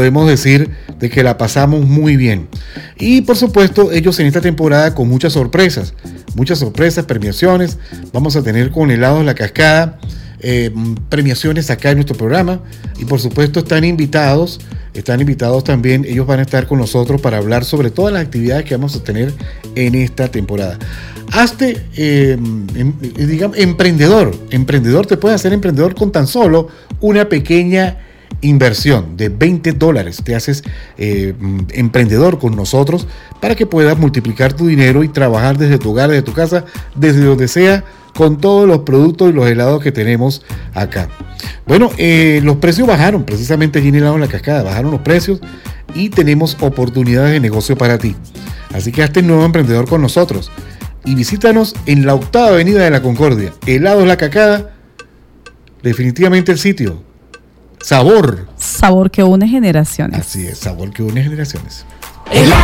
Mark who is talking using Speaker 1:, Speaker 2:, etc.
Speaker 1: podemos decir de que la pasamos muy bien. Y por supuesto, ellos en esta temporada con muchas sorpresas, premiaciones. Vamos a tener con helados La Cascada, premiaciones acá en nuestro programa. Y por supuesto están invitados también. Ellos van a estar con nosotros para hablar sobre todas las actividades que vamos a tener en esta temporada. Hazte, digamos, emprendedor. Te puedes hacer emprendedor con tan solo una pequeña inversión de $20. Te haces emprendedor con nosotros para que puedas multiplicar tu dinero y trabajar desde tu hogar, desde tu casa, desde donde sea, con todos los productos y los helados que tenemos acá. Bueno, los precios bajaron, precisamente allí en Helados La Cascada, bajaron los precios y tenemos oportunidades de negocio para ti. Así que hazte nuevo emprendedor con nosotros y visítanos en la 8ª Avenida de la Concordia. Helados La Cascada, definitivamente el sitio. Sabor
Speaker 2: que une generaciones.
Speaker 1: Así es, sabor que une generaciones.